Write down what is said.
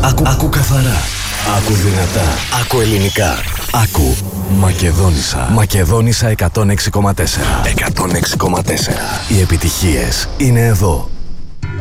Άκου καθαρά. Άκου δυνατά. Άκου ελληνικά. Άκου Μακεδόνισσα. Μακεδόνισσα 106,4. 106,4. Οι επιτυχίες είναι εδώ.